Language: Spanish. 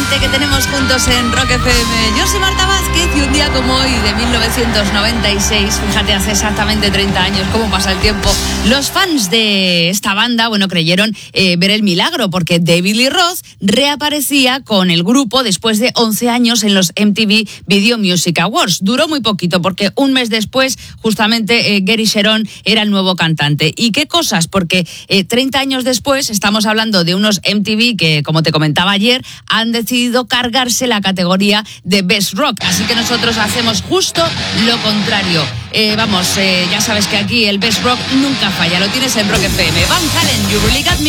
7 que tenemos juntos en Rock FM. Yo soy Marta Vázquez y un día como hoy de 1996, fíjate, hace exactamente 30 años, cómo pasa el tiempo, los fans de esta banda, creyeron ver el milagro, porque David Lee Roth reaparecía con el grupo después de 11 años en los MTV Video Music Awards. Duró muy poquito, porque un mes después, justamente, Gary Cherone era el nuevo cantante. ¿Y qué cosas? Porque 30 años después estamos hablando de unos MTV que, como te comentaba ayer, han decidido cargarse la categoría de Best Rock. Así que nosotros hacemos justo lo contrario. Ya sabes que aquí el Best Rock nunca falla. Lo tienes en Rock FM. Van Halen, You Really Got Me.